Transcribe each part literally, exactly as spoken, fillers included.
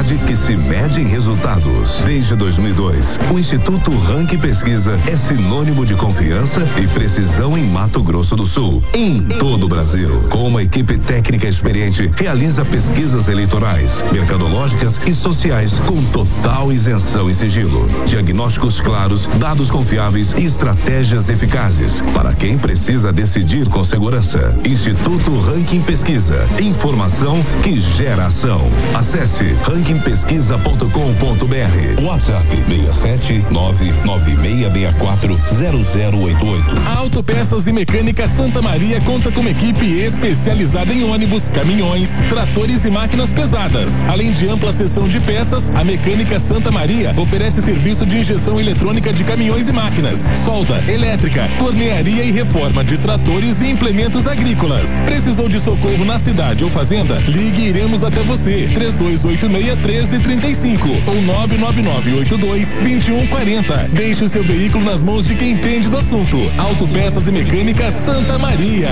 qualidade que se mede em resultados. Desde dois mil e dois, o Instituto Ranking Pesquisa é sinônimo de confiança e precisão em Mato Grosso do Sul, em todo o Brasil. Com uma equipe técnica experiente, realiza pesquisas eleitorais, mercadológicas e sociais com total isenção e sigilo. Diagnósticos claros, dados confiáveis e estratégias eficazes para quem precisa decidir com segurança. Instituto Ranking Pesquisa. Informação que gera ação. Acesse ranking pesquisa ponto com ponto br. WhatsApp seis sete nove nove seis seis quatro zero zero oito oito. A Autopeças e Mecânica Santa Maria conta com uma equipe especializada em ônibus, caminhões, tratores e máquinas pesadas. Além de ampla seção de peças, a Mecânica Santa Maria oferece serviço de injeção eletrônica de caminhões e máquinas, solda elétrica, tornearia e reforma de tratores e implementos agrícolas. Precisou de socorro na cidade ou fazenda? Ligue e iremos até você. três dois oito seis, um três três cinco ou nove nove nove oito dois, dois um quatro zero. Deixe o seu veículo nas mãos de quem entende do assunto. Autopeças e Mecânica Santa Maria.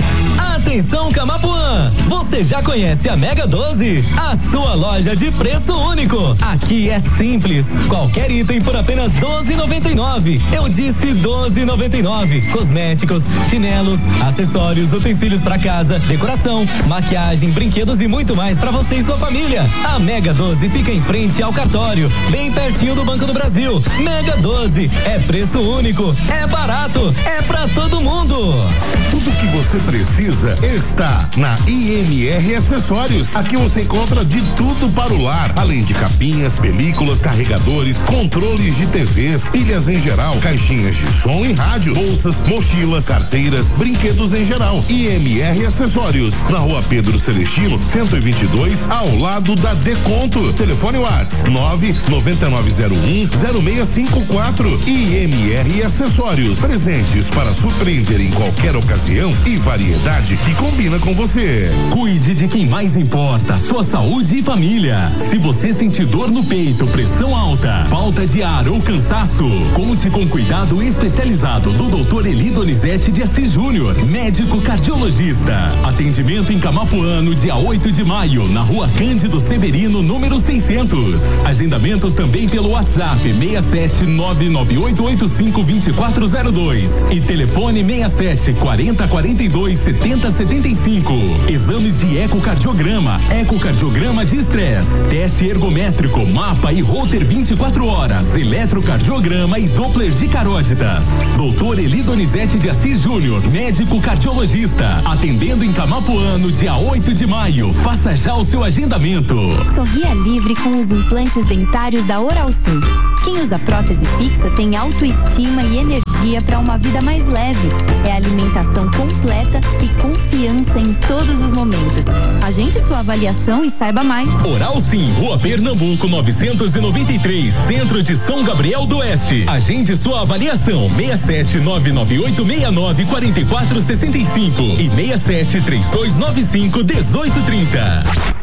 Atenção Camapuã, você já conhece a Mega doze? A sua loja de preço único. Aqui é simples, qualquer item por apenas doze e noventa e nove. Eu disse doze e noventa e nove. Cosméticos, chinelos, acessórios, utensílios para casa, decoração, maquiagem, brinquedos e muito mais para você e sua família. A Mega doze fica em frente ao cartório, bem pertinho do Banco do Brasil. Mega doze é preço único, é barato, é para todo mundo. Tudo que você precisa está na I M R Acessórios. Aqui você encontra de tudo para o lar, além de capinhas, películas, carregadores, controles de T Vs, pilhas em geral, caixinhas de som e rádio, bolsas, mochilas, carteiras, brinquedos em geral. I M R Acessórios, na Rua Pedro Celestino, cento e vinte e dois, ao lado da Deconto. Telefone WhatsApp nove nove nove zero um zero seis cinco quatro. I M R Acessórios, presentes para surpreender em qualquer ocasião e variedade que combina com você. Cuide de quem mais importa, sua saúde e família. Se você sentir dor no peito, pressão alta, falta de ar ou cansaço, conte com cuidado especializado do doutor Eli Donizete de Assis Júnior, médico cardiologista. Atendimento em Camapuã no dia oito de maio, na Rua Cândido Severino, número seiscentos. Agendamentos também pelo WhatsApp seis sete nove nove oito oito cinco dois quatro zero dois e telefone seis sete quatro zero quatro dois sete zero sete cinco. Exames de ecocardiograma, ecocardiograma de estresse, teste ergométrico, mapa e Holter vinte e quatro horas, eletrocardiograma e Doppler de carótidas. doutor Eli Donizete de Assis Júnior, médico cardiologista, atendendo em Camapuã no dia oito de maio. Faça já o seu agendamento. Sorria livre com os implantes dentários da Oral Sim. Quem usa prótese fixa tem autoestima e energia para uma vida mais leve. É alimentação completa e confiança em todos os momentos. Agende sua avaliação e saiba mais. Oral Sim, Rua Pernambuco novecentos e noventa e três, Centro de São Gabriel do Oeste. Agende sua avaliação seis sete nove nove oito seis nove quatro quatro seis cinco e seis sete três dois nove cinco um oito três zero.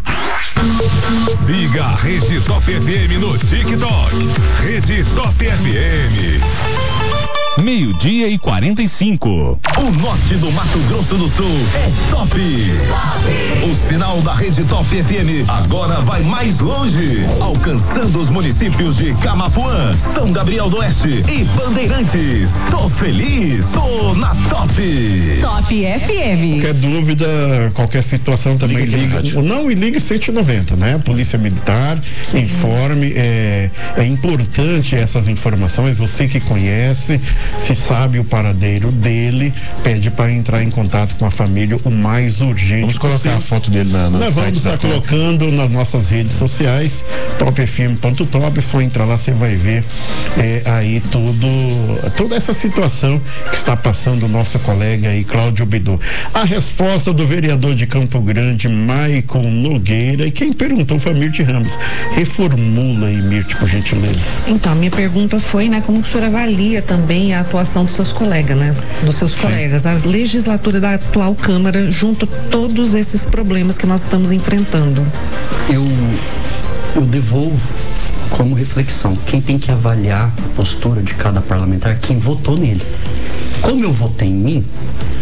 Siga a Rede Top F M no TikTok. Rede Top F M. Meio-dia e quarenta e cinco. O norte do Mato Grosso do Sul é top. Top. O sinal da Rede Top F M agora vai mais longe, alcançando os municípios de Camapuã, São Gabriel do Oeste e Bandeirantes. Tô feliz, tô na Top. Top F M. Qualquer dúvida, qualquer situação também liga. liga não, e ligue cento e noventa, né? Polícia Militar, Sim. informe. É, é importante essas informações. É você que conhece, se sabe o paradeiro dele, pede para entrar em contato com a família o mais urgente. Vamos colocar possível. a foto dele na, no Nós vamos estar colocando nas nossas redes sociais, top f m ponto top, é só entrar lá, você vai ver é, aí tudo, toda essa situação que está passando o nosso colega aí, Cláudio Bidu. A resposta do vereador de Campo Grande, Maicon Nogueira, e quem perguntou foi a Mirte Ramos. Reformula aí, Mirte, por gentileza. Então, a minha pergunta foi, né, como o senhor avalia também a atuação dos seus colegas, né? Dos seus Sim. colegas, a legislatura da atual Câmara, junto a todos esses problemas que nós estamos enfrentando. Eu, eu devolvo como reflexão. Quem tem que avaliar a postura de cada parlamentar, quem votou nele. Como eu votei em mim,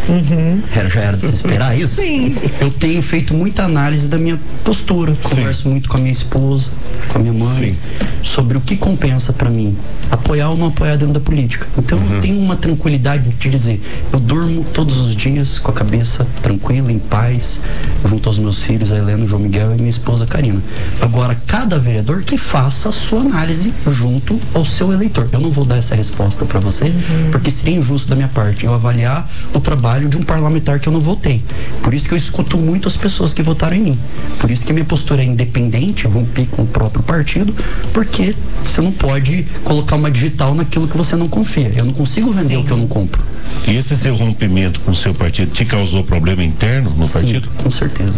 Uhum. Era, já era de se esperar isso? Sim. Eu tenho feito muita análise da minha postura. Converso Sim. muito com a minha esposa, com a minha mãe, Sim. sobre o que compensa para mim apoiar ou não apoiar dentro da política. Então uhum. eu tenho uma tranquilidade de dizer, eu durmo todos os dias com a cabeça tranquila, em paz, junto aos meus filhos, a Helena, o João Miguel e minha esposa Karina. Agora, cada vereador que faça a sua análise junto ao seu eleitor. Eu não vou dar essa resposta para você, uhum. porque seria injusto da minha parte eu avaliar o trabalho de um parlamentar que eu não votei. Por isso que eu escuto muito as pessoas que votaram em mim. Por isso que minha postura é independente, eu rompi com o próprio partido, porque você não pode colocar uma digital naquilo que você não confia. Eu não consigo vender Sim. o que eu não compro. E esse seu rompimento com o seu partido te causou problema interno no Sim, partido? Com certeza.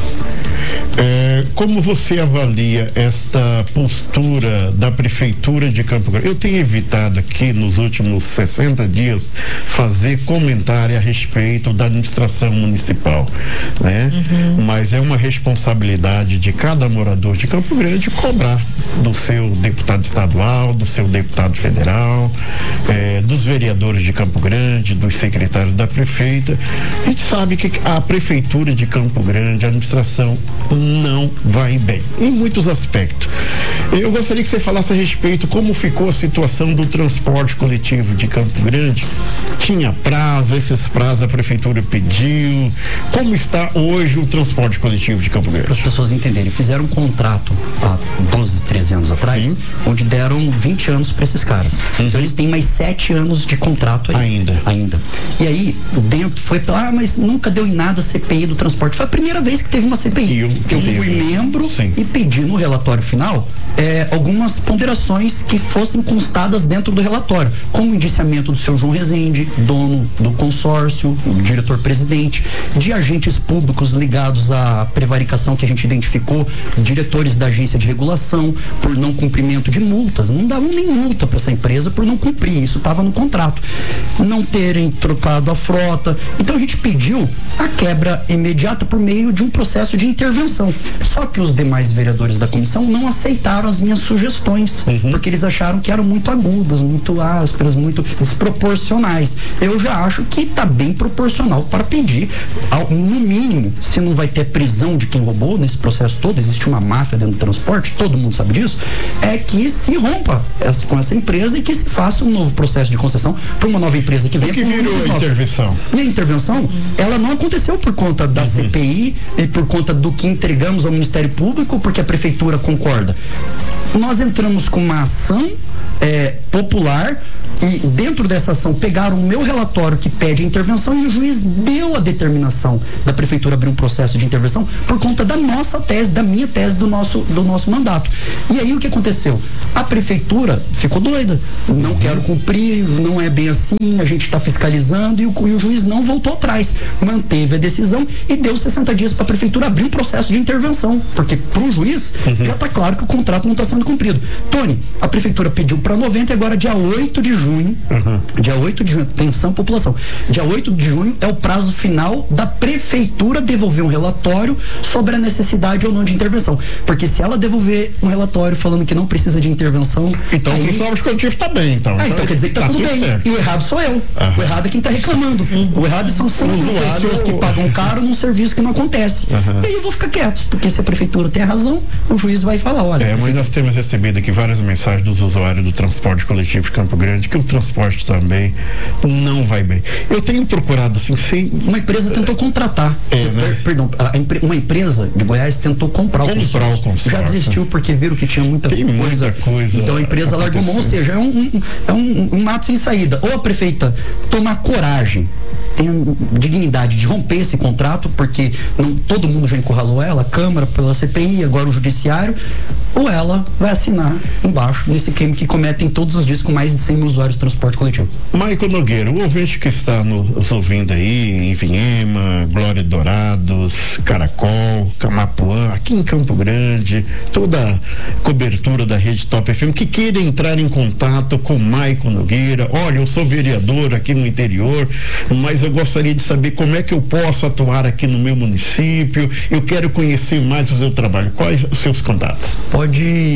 É, como você avalia esta postura da Prefeitura de Campo Grande? Eu tenho evitado aqui nos últimos sessenta dias fazer comentário a respeito da administração municipal, né? Uhum. Mas é uma responsabilidade de cada morador de Campo Grande cobrar do seu deputado estadual, do seu deputado federal, é, dos vereadores de Campo Grande, dos secretários da prefeita. A gente sabe que a Prefeitura de Campo Grande, a administração não vai bem, em muitos aspectos. Eu gostaria que você falasse a respeito como ficou a situação do transporte coletivo de Campo Grande. Tinha prazo, esses prazos a prefeitura pediu. Como está hoje o transporte coletivo de Campo Grande? Para as pessoas entenderem, fizeram um contrato há doze, treze anos atrás, Sim. onde deram vinte anos para esses caras. Uhum. Então eles têm mais sete anos de contrato aí. Ainda. Ainda. E aí, dentro, foi, ah, mas nunca deu em nada a C P I do transporte. Foi a primeira vez que teve uma C P I. Eu, eu fui membro Sim. e pedi no relatório final é, algumas ponderações que fossem constadas dentro do relatório, como indiciamento do seu João Rezende, dono do consórcio, o diretor-presidente, de agentes públicos ligados à prevaricação que a gente identificou, diretores da agência de regulação por não cumprimento de multas, não davam nem multa para essa empresa por não cumprir, isso estava no contrato, não terem trocado a frota. Então a gente pediu a quebra imediata por meio de um processo de intervenção. Só que os demais vereadores da comissão não aceitaram as minhas sugestões, uhum. porque eles acharam que eram muito agudas, muito ásperas, muito desproporcionais. Eu já acho que está bem proporcional para pedir, ao, no mínimo, se não vai ter prisão de quem roubou nesse processo todo, existe uma máfia dentro do transporte, todo mundo sabe disso, é que se rompa essa, com essa empresa e que se faça um novo processo de concessão para uma nova empresa que venha. O que virou a intervenção? E a intervenção, uhum. ela não aconteceu por conta da uhum. C P I e por conta do que entregamos ao Ministério Público, porque a Prefeitura concorda. Nós entramos com uma ação é, popular e dentro dessa ação pegaram o meu relatório que pede a intervenção e o juiz deu a determinação da prefeitura abrir um processo de intervenção por conta da nossa tese, da minha tese do nosso, do nosso mandato. E aí o que aconteceu? A prefeitura ficou doida, não uhum. quero cumprir, não é bem assim, a gente está fiscalizando e o, e o juiz não voltou atrás, manteve a decisão e deu sessenta dias para a prefeitura abrir um processo de intervenção, porque para o juiz uhum. já está claro que o contrato não está sendo cumprido. Tony, a prefeitura pediu para noventa e agora dia oito de junho Uhum. dia oito de junho, atenção população, dia oito de junho é o prazo final da prefeitura devolver um relatório sobre a necessidade ou não de intervenção, porque se ela devolver um relatório falando que não precisa de intervenção, então aí... o transporte coletivo está bem, então. Ah, então quer dizer que tá, tá tudo, tudo bem, certo. E o errado sou eu, uhum. o errado é quem está reclamando, uhum. o errado são cem pessoas que pagam caro num serviço que não acontece, uhum. e aí eu vou ficar quieto, porque se a prefeitura tem a razão, o juiz vai falar, olha... É, mas nós temos recebido aqui várias mensagens dos usuários do transporte coletivo de Campo Grande, que o transporte também não vai bem. Eu tenho procurado assim, sem... Uma empresa tentou contratar. É, né? per, perdão, a, uma empresa de Goiás tentou comprar, comprar o consórcio. O consórcio. Já desistiu porque viram que tinha muita, Tem coisa. muita coisa. Então a empresa largou mão, ou seja, é, um, um, é um, um mato sem saída. Ou a prefeita tomar coragem, tem dignidade de romper esse contrato, porque não, todo mundo já encurralou ela, a Câmara pela C P I, agora o Judiciário, ou ela vai assinar embaixo nesse crime que cometem todos os dias com mais de cem mil usuários de transporte coletivo. Maico Nogueira, o ouvinte que está nos ouvindo aí em Vinhema, Glória Dourados, Caracol, Camapuã, aqui em Campo Grande, toda a cobertura da Rede Top F M, que queira entrar em contato com Maico Nogueira. Olha, eu sou vereador aqui no interior, mas eu gostaria de saber como é que eu posso atuar aqui no meu município, eu quero conhecer mais o seu trabalho. Quais os seus contatos? Pode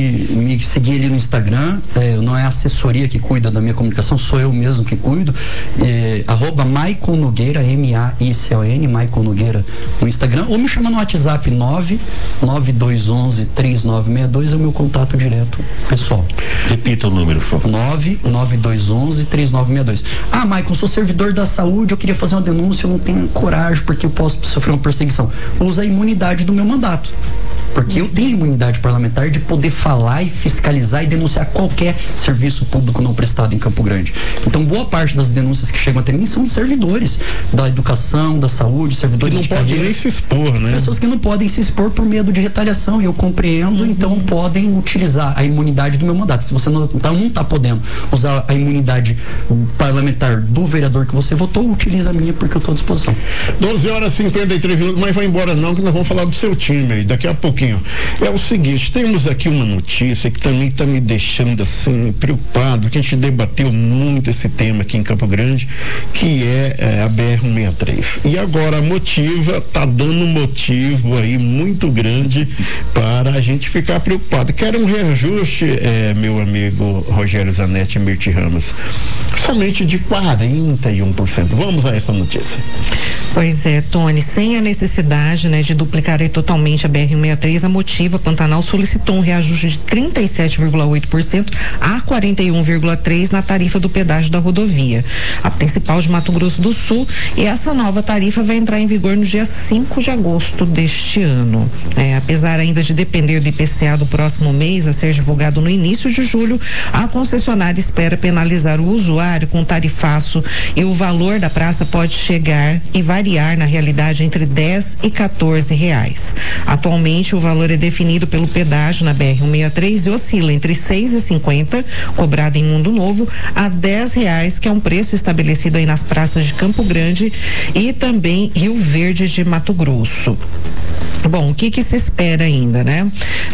me seguir ali no Instagram. É, não é a assessoria que cuida da minha comunicação, sou eu mesmo que cuido. É, arroba Maicon Nogueira, M A I C O N, Maicon Nogueira no Instagram, ou me chama no WhatsApp nove nove dois um um três nove seis dois, é o meu contato direto pessoal. Repita o número, por favor. nove nove dois um um três nove seis dois. Ah, Maicon, sou servidor da saúde, eu queria fazer uma denúncia, eu não tenho coragem porque eu posso sofrer uma perseguição. Usa a imunidade do meu mandato. Porque eu tenho imunidade parlamentar de poder falar e fiscalizar e denunciar qualquer serviço público não prestado em Campo Grande. Então, boa parte das denúncias que chegam até mim são de servidores da educação, da saúde, servidores que não de podem carreira, nem se expor, né? Pessoas que não podem se expor por medo de retaliação, e eu compreendo, uhum. Então podem utilizar a imunidade do meu mandato. Se você não está não tá podendo usar a imunidade parlamentar do vereador que você votou, utiliza a minha, porque eu estou à disposição. doze horas e cinquenta e três minutos, mas vai embora não, que nós vamos falar do seu time aí, daqui a pouquinho. É o seguinte, temos aqui uma notícia que também está me deixando assim preocupado, que a gente debateu muito esse tema aqui em Campo Grande, que é, é a B R cento e sessenta e três. E agora a Motiva está dando um motivo aí muito grande para a gente ficar preocupado. Quero um reajuste, é, meu amigo Rogério Zanetti e Mirti Ramos, somente de quarenta e um por cento. Vamos a essa notícia. Pois é, Tony, sem a necessidade, né, de duplicar aí totalmente a B R cento e sessenta e três, a Motiva Pantanal solicitou um reajuste de trinta e sete vírgula oito por cento a quarenta e um vírgula três por cento na tarifa do pedágio da rodovia, a principal de Mato Grosso do Sul, e essa nova tarifa vai entrar em vigor no dia cinco de agosto deste ano. É, apesar ainda de depender do I P C A do próximo mês, a ser divulgado no início de julho, a concessionária espera penalizar o usuário com tarifaço, e o valor da praça pode chegar e variar na realidade entre dez e quatorze reais. Atualmente o valor é definido pelo pedágio na B R cento e sessenta e três e oscila entre seis e cinquenta, cobrado em Mundo Novo, a dez reais, que é um preço estabelecido aí nas praças de Campo Grande e também Rio Verde de Mato Grosso. Bom, o que que se espera ainda, né?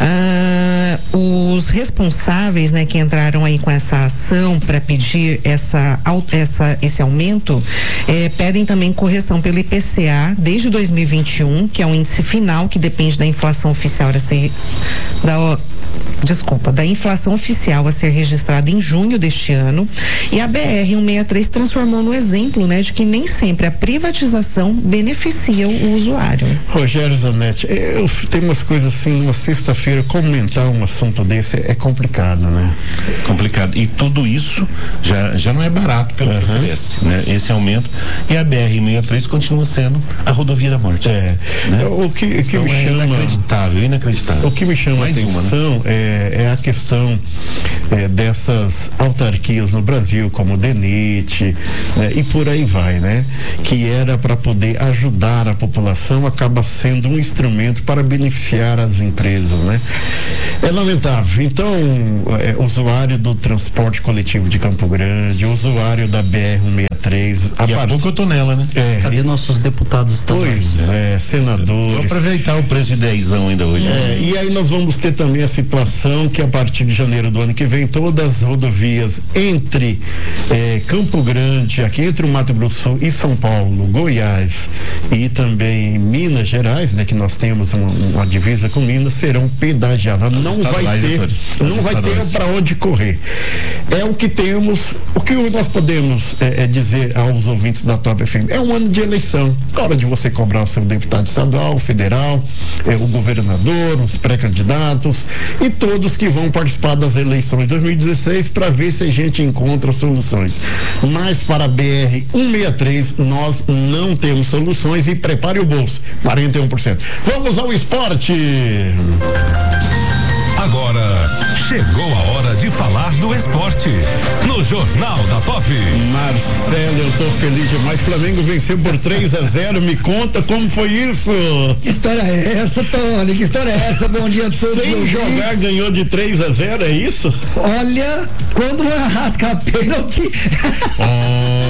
Ah, os responsáveis, né, que entraram aí com essa ação para pedir essa, essa, esse aumento, eh, pedem também correção pelo I P C A desde dois mil e vinte e um, que é um índice final que depende da inflação oficial a ser, da, desculpa, da inflação oficial a ser registrada em junho deste ano, e a B R cento e sessenta e três transformou no exemplo, né, de que nem sempre a privatização beneficia o usuário. Rogério Zanetti, eu tenho umas coisas assim, numa sexta-feira, comentar um assunto desse é complicado, né? Complicado. E tudo isso já, já não é barato pelo uhum. que oferece, né? Esse aumento. E a B R cento e sessenta e três continua sendo a rodovia da morte. É. Né? O que, que então me é chama. Inacreditável, inacreditável. O que me chama a atenção uma, né? é, é a questão é, dessas autarquias no Brasil, como o DENIT, né? E por aí vai, né? Que era para poder ajudar a população, acaba sendo um instrumento para beneficiar as empresas, né? É lamentável. Então, é, usuário do transporte coletivo de Campo Grande, usuário da B R cento e sessenta e três. Daqui a, a pouco eu tô nela, né? É, cadê nossos deputados estaduais? Pois é, senadores. Vou aproveitar o preço de dezão ainda hoje. É, e aí nós vamos ter também a situação que a partir de janeiro do ano que vem, todas as rodovias entre é, Campo Grande, aqui entre o Mato Grosso Sul e São Paulo, Goiás e também Minas Gerais, né? Que nós temos uma, uma divisa com Minas, serão pedagiadas. Não vai ter, não vai ter para onde correr. É o que temos, o que nós podemos é, é dizer aos ouvintes da Top F M, é um ano de eleição, é hora de você cobrar o seu deputado estadual, federal, é, o governador, os pré-candidatos e todos que vão participar das eleições de dois mil e dezesseis para ver se a gente encontra soluções. Mas para a B R cento e sessenta e três nós não temos soluções, e prepare o bolso, quarenta e um por cento. Vamos ao esporte. Agora chegou a hora de falar do esporte no Jornal da Top. Marcelo, eu tô feliz demais. Flamengo venceu por três a zero. Me conta como foi isso. Que história é essa, Tony? Que história é essa? Bom dia a todos. Sem jogar, ganhou de três a zero, é isso? Olha, quando arrasca pênalti. Oh,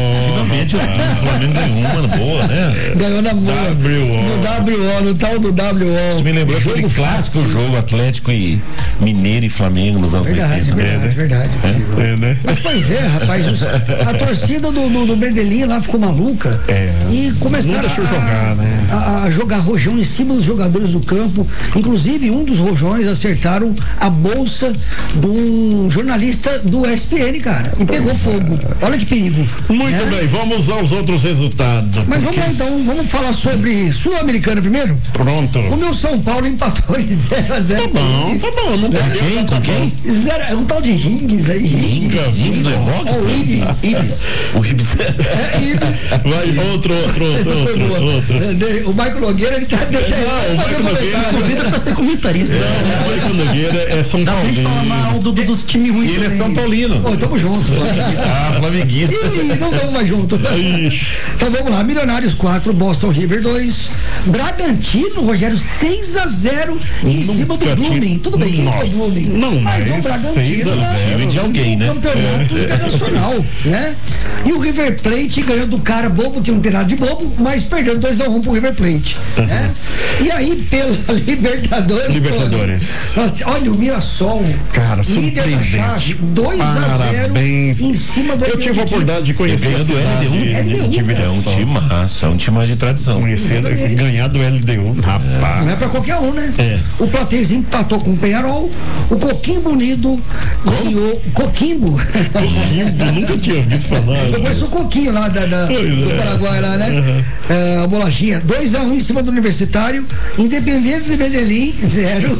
Realmente, o Flamengo ganhou uma boa, né? Ganhou na boa. W O. No W O, no tal do W O. Isso me lembrou Jogo aquele clássico fácil. jogo Atlético e Mineiro e Flamengo nos anos Verdade, oitenta. verdade, É, né? verdade. É, é, né? Mas pois é, rapaz, os- a torcida do, do, do Medellín lá ficou maluca e começaram Não deixou a, jogar, né? a, a jogar rojão em cima dos jogadores do campo. Inclusive, um dos rojões acertaram a bolsa de um jornalista do E S P N, cara, e pegou fogo. Olha que perigo. Muito né? bem, vamos aos outros resultados. Mas vamos lá então, vamos falar sobre Sul-Americana primeiro? Pronto. O meu São Paulo empatou em zero a zero. Tá bom, tá bom, não perdeu. Quem? Com quem? Zero, é um tal de Rings aí. Rings, Rings do Evox? É o Rings. Ibis. O Ibis. É Ibis. Vai, outro, outro, Essa outro, foi boa. outro. É, O Michael Nogueira, ele tá deixando Não, o ele fazer Michael um Nogueira comentário. Convida pra ser comentarista. Não, o Michael Nogueira é São Dá pra gente Paulino. falar mal do, do, dos times ruins. E ele é também. São Paulino. Ô, tamo junto. Ah, flamenguista. Ih, não estamos mais juntos. Então vamos lá, Milionários quatro, Boston River dois, Bragantino, Rogério, seis a zero em cima do Nunca Blooming. tinha- Tudo bem, quem que é o Nossa, Blooming? não, mas mas o Bragantino seis a zero é de alguém, né? campeonato internacional, né? E o River Plate ganhou do cara bobo, que não tem nada de bobo, mas perdeu dois a um pro River Plate, né? E aí, pela Libertadores. Libertadores. Nossa, olha o Mirassol, Cara, líder da surpreendente. chave, dois a zero Parabéns. em cima do Eu tive a oportunidade de conhecer Ganhou a do cidade L D U. de- de L D U, de É um Mirassol. time massa, é um time mais de tradição. Conhecer, ganhar do L D U, rapaz. Não é pra qualquer um, né? É. O Platense empatou com o Penharol, o Coquimbo Unido ganhou. Coquimbo. Coquimbo, nunca tinha ouvido falar. Eu conheço o Coquinho lá da, da- Pois do é. Paraguai lá, né? É, a bolachinha. dois a um em cima do Universitário, Independente de Medellín, zero.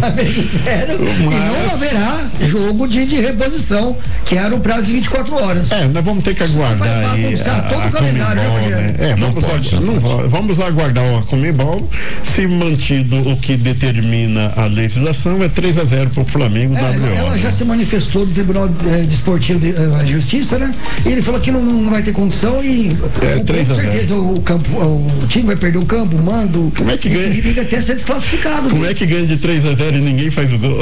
zero. E não haverá jogo de, de reposição, que era o prazo de vinte e quatro horas. É, nós vamos ter que aguardar Vai aí bagunçar a, todo a o calendário, Comebol, né, né? Rogério? É, Não vamos, pode, a- não não pode. va- vamos aguardar a Comebol. Se mantido o que determina a legislação, é três a zero pro Flamengo É, ela, W O. ela já né? se manifestou do Tribunal eh, Desportivo de eh, Justiça, né? E ele falou que não, não vai ter condição e É, com três a zero. certeza o, campo, o time vai perder o campo, o mando. Como é que ganha? E fica até ser desclassificado. Como é que ganha de três a zero e ninguém faz o gol?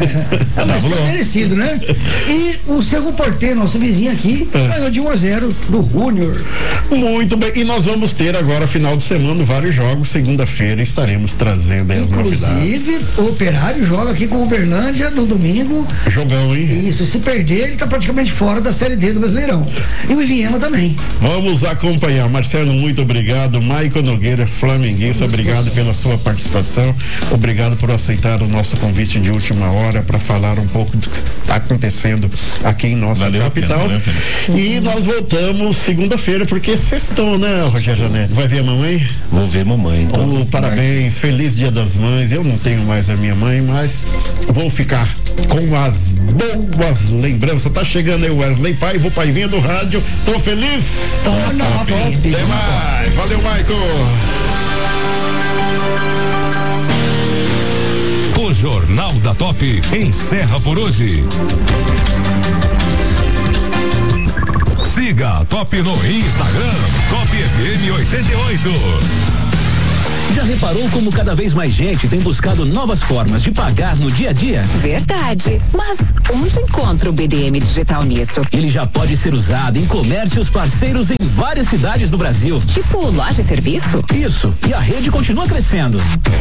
É, mas foi merecido, né? E o Cerro Porteiro, nosso vizinho aqui, É. ganhou de um a zero do Júnior. Muito bem, e nós vamos ter agora, final de semana, vários jogos. Segunda-feira estaremos trazendo aí as novidades. Inclusive, o Operário joga aqui com o Uberlândia no domingo. Jogão, hein? Isso, se perder, ele tá praticamente fora da Série D do Brasileirão. E o Iviema também. Vamos acompanhar. Marcelo, muito obrigado. Maicon Nogueira, flamenguista, obrigado pela sua participação. Obrigado por aceitar o nosso convite de última hora para falar um pouco do que está acontecendo aqui em nossa Valeu a pena, capital. valeu a pena. E nós voltamos segunda-feira, porque sextou, né, Rogério Janete? Vai ver a mamãe? Vou ver mamãe. Então. Oh, parabéns, feliz Dia das Mães. Eu não tenho mais a minha mãe, mas vou ficar com as boas lembranças. Tá chegando aí o Wesley Pai, vou Paivinho do rádio. Tô feliz? Tô na top. Até mais. Valeu, Michael. O Jornal da Top encerra por hoje. Siga a Top no Instagram, Top F M oitenta e oito. Já reparou como cada vez mais gente tem buscado novas formas de pagar no dia a dia? Verdade. Mas onde encontra o B D M Digital nisso? Ele já pode ser usado em comércios parceiros em várias cidades do Brasil. Tipo loja e serviço? Isso. E a rede continua crescendo.